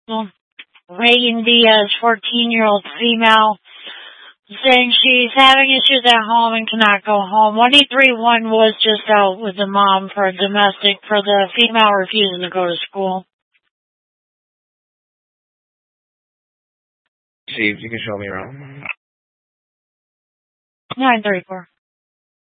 Reagan Diaz, 14-year-old female, saying she's having issues at home and cannot go home. 1831 was just out with the mom for a domestic for the female refusing to go to school. See if you can show me around. 934.